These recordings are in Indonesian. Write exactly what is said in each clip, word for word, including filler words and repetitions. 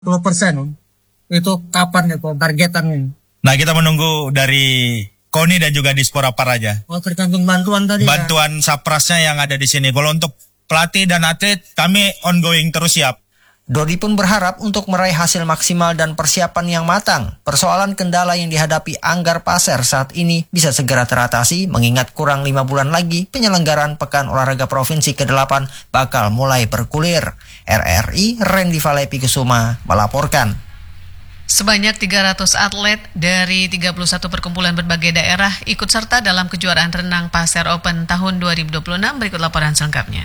puluh persen itu kapan itu targetannya? Nah, kita menunggu dari KONI dan juga Dispora Paraja. Oh, tergantung bantuan tadi. Bantuan ya? Saprasnya yang ada di sini. Kalau untuk pelatih dan atlet, kami ongoing terus siap. Dodi pun berharap untuk meraih hasil maksimal dan persiapan yang matang. Persoalan kendala yang dihadapi Anggar Pasir saat ini bisa segera teratasi mengingat kurang lima bulan lagi penyelenggaraan Pekan Olahraga Provinsi kedelapan bakal mulai bergulir. R R I Randy Valepi Kusuma melaporkan. Sebanyak tiga ratus atlet dari tiga puluh satu perkumpulan berbagai daerah ikut serta dalam kejuaraan renang Pasir Open tahun dua ribu dua puluh enam. Berikut laporan selengkapnya.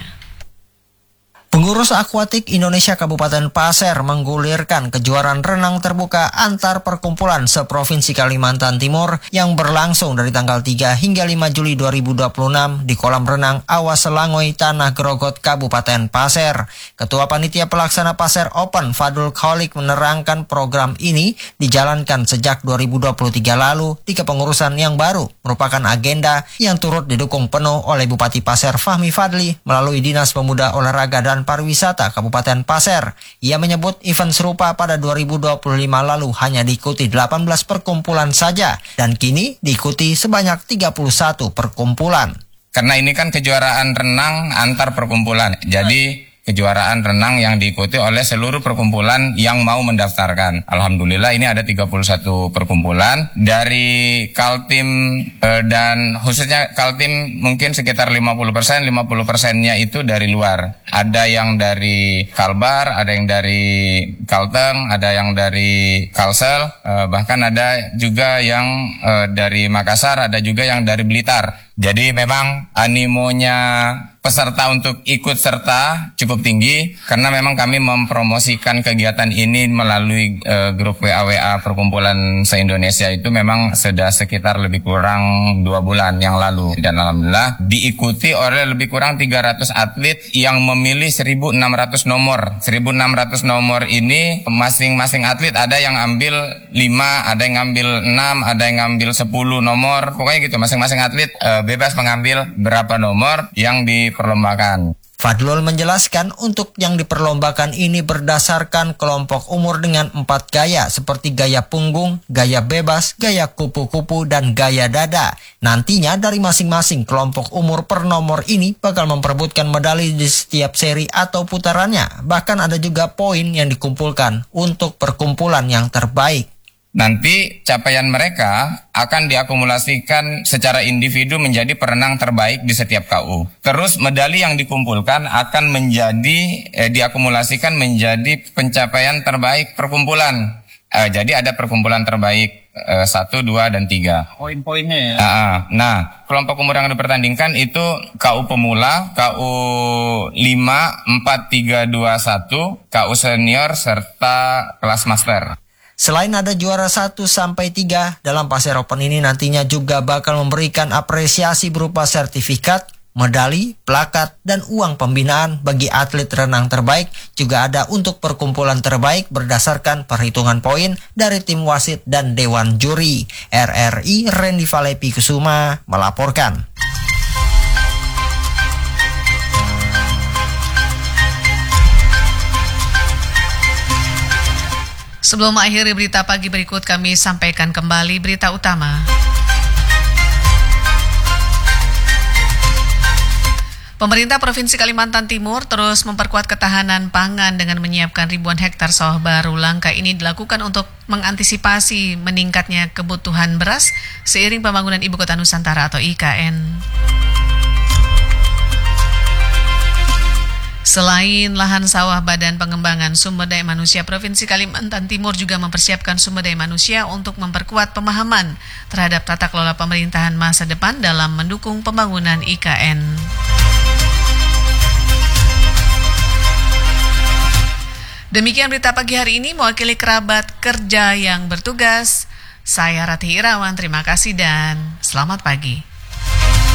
Pengurus Akuatik Indonesia Kabupaten Pasir menggulirkan kejuaraan renang terbuka antar perkumpulan seprovinsi Kalimantan Timur yang berlangsung dari tanggal tiga hingga lima Juli dua ribu dua puluh enam di kolam renang Awas Selangoy Tanah Grogot Kabupaten Pasir. Ketua Panitia Pelaksana Pasir Open Fadul Kholik menerangkan program ini dijalankan sejak dua ribu dua puluh tiga lalu di kepengurusan yang baru merupakan agenda yang turut didukung penuh oleh Bupati Pasir Fahmi Fadli melalui Dinas Pemuda Olahraga dan Pariwisata Kabupaten Pasir. Ia menyebut event serupa pada dua ribu dua puluh lima lalu hanya diikuti delapan belas perkumpulan saja dan kini diikuti sebanyak tiga puluh satu perkumpulan. Karena ini kan kejuaraan renang antar perkumpulan. Jadi kejuaraan renang yang diikuti oleh seluruh perkumpulan yang mau mendaftarkan. Alhamdulillah ini ada tiga puluh satu perkumpulan. Dari Kaltim eh, dan khususnya Kaltim mungkin sekitar lima puluh persen, lima puluh persennya itu dari luar. Ada yang dari Kalbar, ada yang dari Kalteng, ada yang dari Kalsel, eh, bahkan ada juga yang eh, dari Makassar, ada juga yang dari Blitar. Jadi memang animonya peserta untuk ikut serta cukup tinggi karena memang kami mempromosikan kegiatan ini melalui uh, grup W A W A perkumpulan se-Indonesia itu memang sudah sekitar lebih kurang dua bulan yang lalu dan alhamdulillah diikuti oleh lebih kurang tiga ratus atlet yang memilih seribu enam ratus nomor. seribu enam ratus nomor ini masing-masing atlet ada yang ambil lima, ada yang ambil enam, ada yang ambil sepuluh nomor. Pokoknya gitu masing-masing atlet uh, bebas mengambil berapa nomor yang diperlombakan. Fadlul menjelaskan untuk yang diperlombakan ini berdasarkan kelompok umur dengan empat gaya seperti gaya punggung, gaya bebas, gaya kupu-kupu, dan gaya dada. Nantinya dari masing-masing kelompok umur per nomor ini bakal memperebutkan medali di setiap seri atau putarannya. Bahkan ada juga poin yang dikumpulkan untuk perkumpulan yang terbaik. Nanti capaian mereka akan diakumulasikan secara individu menjadi perenang terbaik di setiap K U. Terus medali yang dikumpulkan akan menjadi eh, diakumulasikan menjadi pencapaian terbaik perkumpulan. Eh, jadi ada perkumpulan terbaik eh, satu, dua, dan tiga. Poin-poinnya ya. Nah, nah, kelompok umur yang dipertandingkan itu K U pemula, K U lima, empat, tiga, dua, satu, K U senior, serta kelas master. Selain ada juara satu sampai tiga, dalam Pasir Open ini nantinya juga bakal memberikan apresiasi berupa sertifikat, medali, plakat, dan uang pembinaan bagi atlet renang terbaik. Juga ada untuk perkumpulan terbaik berdasarkan perhitungan poin dari tim wasit dan dewan juri. R R I Randy Valepi Kusuma melaporkan. Sebelum mengakhiri berita pagi berikut, kami sampaikan kembali berita utama. Pemerintah Provinsi Kalimantan Timur terus memperkuat ketahanan pangan dengan menyiapkan ribuan hektar sawah baru. Langkah ini dilakukan untuk mengantisipasi meningkatnya kebutuhan beras seiring pembangunan Ibu Kota Nusantara atau I K N. Selain lahan sawah, Badan Pengembangan Sumber Daya Manusia Provinsi Kalimantan Timur juga mempersiapkan sumber daya manusia untuk memperkuat pemahaman terhadap tata kelola pemerintahan masa depan dalam mendukung pembangunan I K N. Demikian berita pagi hari ini, mewakili kerabat kerja yang bertugas. Saya Ratih Irawan, terima kasih dan selamat pagi.